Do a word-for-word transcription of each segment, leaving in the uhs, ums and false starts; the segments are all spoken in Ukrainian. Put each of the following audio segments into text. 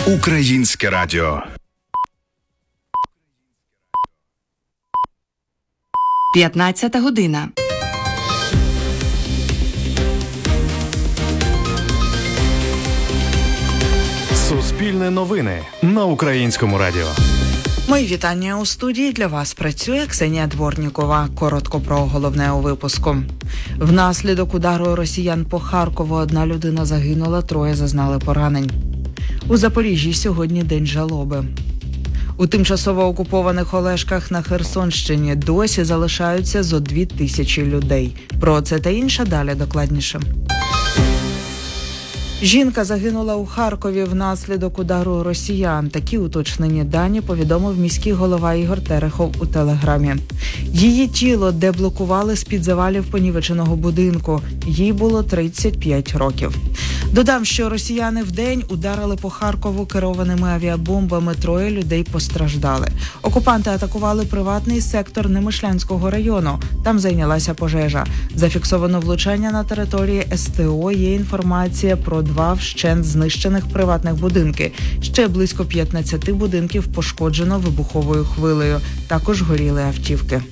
Українське радіо. п'ятнадцята година. Суспільне новини на Українському радіо. Мої вітання у студії. Для вас працює Ксенія Дворнікова. Коротко про головне у випуску. Внаслідок удару росіян по Харкову одна людина загинула, троє зазнали поранень. У Запоріжжі сьогодні день жалоби. У тимчасово окупованих Олешках на Херсонщині досі залишаються зо дві тисячі людей. Про це та інше далі докладніше. Жінка загинула у Харкові внаслідок удару росіян. Такі уточнені дані повідомив міський голова Ігор Терехов у Телеграмі. Її тіло деблокували з-під завалів понівеченого будинку. Їй було тридцять п'ять років. Додам, що росіяни вдень ударили по Харкову керованими авіабомбами, троє людей постраждали. Окупанти атакували приватний сектор Немишлянського району. Там зайнялася пожежа. Зафіксовано влучання на території ес те о. Є інформація про два вщент знищених приватних будинки. Ще близько п'ятнадцяти будинків пошкоджено вибуховою хвилею. Також горіли автівки.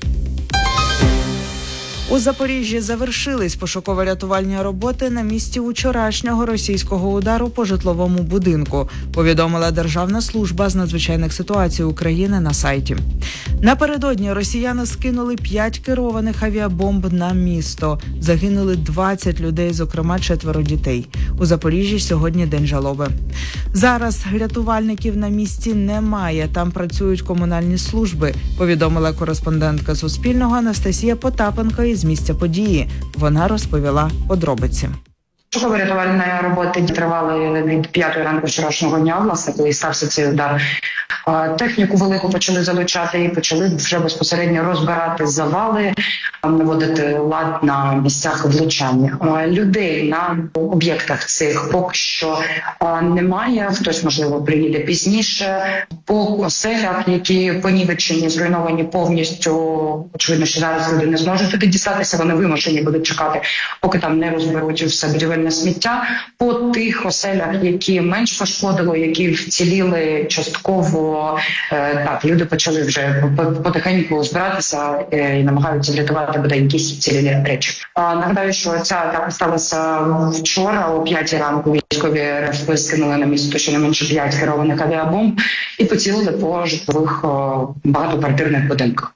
У Запоріжжі завершились пошуково-рятувальні роботи на місці вчорашнього російського удару по житловому будинку, повідомила Державна служба з надзвичайних ситуацій України на сайті. Напередодні росіяни скинули п'ять керованих авіабомб на місто. Загинули двадцять людей, зокрема четверо дітей. У Запоріжжі сьогодні день жалоби. Зараз рятувальників на місці немає, там працюють комунальні служби, повідомила кореспондентка Суспільного Анастасія Потапенко із місця події. Вона розповіла подробиці. Пошуково-рятувальні роботи тривали від п'ятої ранку вчорашнього дня, власне, коли стався цей удар. Техніку велику почали залучати і почали вже безпосередньо розбирати завали, наводити лад на місцях влучання. Людей на об'єктах цих поки що немає, хтось, можливо, приїде пізніше. По оселях, які понівечені, зруйновані повністю, очевидно, що зараз люди не зможуть туди дістатися, вони вимушені будуть чекати, поки там не розберуть все будівельне сміття. По тих оселях, які менш пошкодило, які вціліли частково, так, люди почали вже потихеньку збиратися і намагаються врятувати бодай якісь вцілілі речі. Нагадаю, що ця атака сталася вчора о п'ятій ранку. Військові РФ скинули на місто щонайменше п'ять керованих авіабомб і поцілили по житлових багатоквартирних будинках.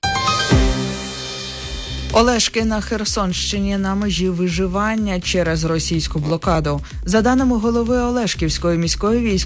Олешки на Херсонщині на межі виживання через російську блокаду. За даними голови Олешківської міської військової